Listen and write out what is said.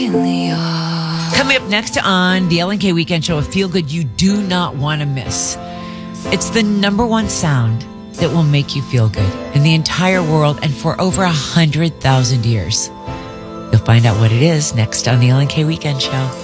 Coming up next on the LNK Weekend Show, a feel good you do not want to miss. It's the number one sound that will make you feel good in the entire world and for over 100,000 years. You'll find out what it is next on the LNK Weekend Show.